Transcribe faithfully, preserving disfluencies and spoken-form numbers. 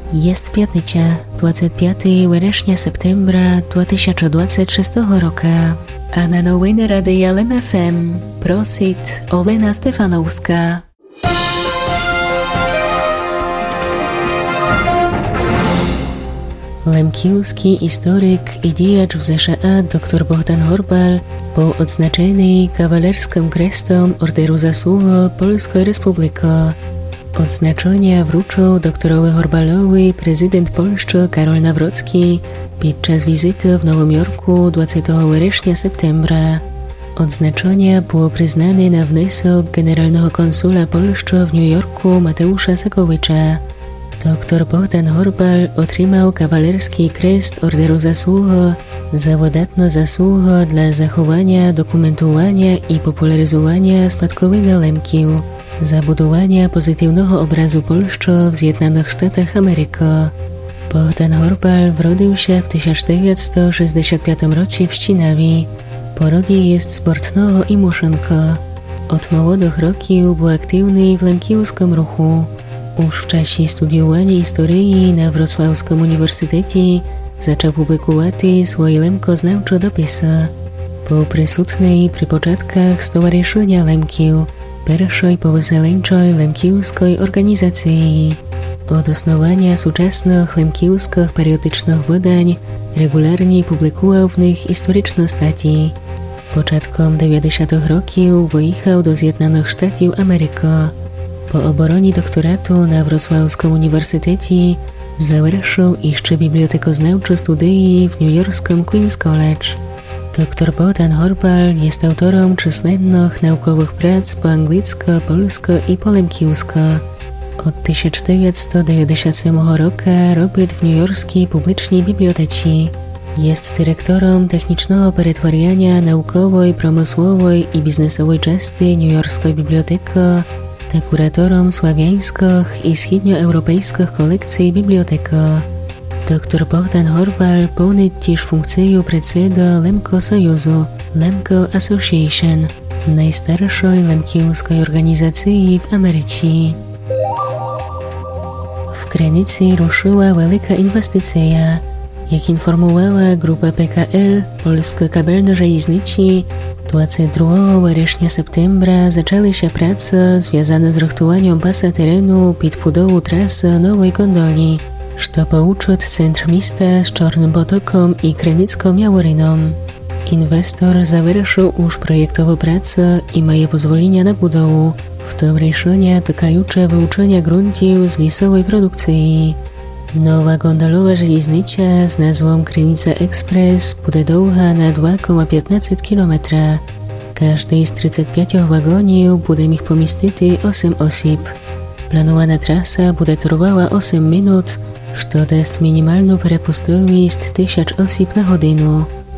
Jest pятниця, двадцять п'ятого вересня септембра дві тисячі двадцять шостого року. А на новини Радія Лем еф ем просить Олена Стефановська. Lemkівський історик і діяч в США доктор Богдан Горбаль був odznaczeний kawalerskim krestom Orderu Zasługi Polskiej Republiki. Odznaczenia wrучив doktorowi Horbalowi prezydent Polski Karol Nawrocki podczas wizyty w Nowym Jorku dwudziestego września septembra. Odznaczenie było przyznane na wniosek generalnego konsula Polski w New Yorku Mateusza Sakowicza. Doktor Bogdan Horbal otrzymał kawalerski krest Orderu Zasługi za wydatną zasługę dla zachowania, dokumentowania i popularyzowania spadkowego Lemkiów, za budowanie pozytywnego obrazu Polski w Zjednoczonych Stanach Ameryki. Bogdan Horbal urodził się w tysiąc dziewięćset sześćdziesiątym piątym roku w Ścinawie. Pochodził jest z Bortnego i Muszynka. Od młodych roków był aktywny w lemkijskim ruchu. Już w czasie studiowania historii na Wrocławskim Uniwersytecie zaczął publikować swoje lemkoznawcze dopisy. Był przysutny przy początkach Stowarzyszenia Lemkiów, pierwszej powyselęczej lemkijskiej organizacji. Od osnowania współczesnych lemkijskich periodycznych wydań regularnie publikował w nich historyczne staty. Początkiem dziewięćdziesiątych roków wyjechał do Zjednoczonych Stanów Ameryki. Po obronie doktoratu na Wrocławskim Uniwersytecie završil jeszcze bibliotekoznawcze studia w newyorskim Queen's College. Doktor Bogdan Horbal jest autorem czyslennych naukowych prac po angielsku, polsku i po lemkijsku. Od tysiąc dziewięćset dziewięćdziesiątego siódmego roku robi w newyorskiej publicznej bibliotece. Jest dyrektorem technicznego przetwarzania naukowej, przemysłowej i biznesowej części newyorskiej biblioteki, ta kuratorem słowiańskich i wschodnioeuropejskich kolekcji biblioteki. Doktor Bogdan Horbal pełni też funkcję predseda Lemko Sojuzu, Lemko Association, najstarszej lemkijskiej organizacji w Ameryce. W Krynicy ruszyła wielka inwestycja. Jak informowała grupa P K L, Polskie Kabelne Żelaznice, dwudziestego drugiego września septembra zaczęły się prace związane z rachtowaniem pasa terenu pod budową trasy nowej gondoli, co połączy centrum miasta z Czarnym Potokiem i Krynicką Jaworyną. Inwestor završil już projektowe prace i ma pozwolenia na budowę, w tym решenia dotykające wyłączenia gruntów z lesowej produkcji. Nowa gondolowa żelaznica z nazwą Krynica Express będzie długa na dwa przecinek piętnaście kilometra. Każdy z trzydziestu pięciu wagonów będzie mógł pomieścić osiem osób. Planowana trasa będzie trwała osiem minut, co jest minimalną przepustowość tysiąc osób na godzinę.